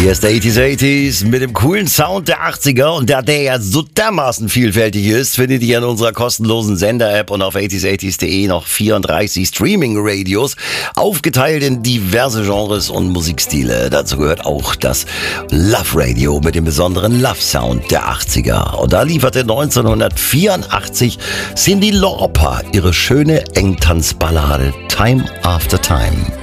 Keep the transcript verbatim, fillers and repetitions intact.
Hier ist der achtziger achtziger mit dem coolen Sound der achtziger und da der ja so dermaßen vielfältig ist, findet ihr in unserer kostenlosen Sender-App und auf achtziger achtziger punkt de noch vierunddreißig Streaming-Radios, aufgeteilt in diverse Genres und Musikstile. Dazu gehört auch das Love Radio mit dem besonderen Love-Sound der achtziger. Und da lieferte neunzehnhundertvierundachtzig Cyndi Lauper ihre schöne Engtanzballade Time After Time.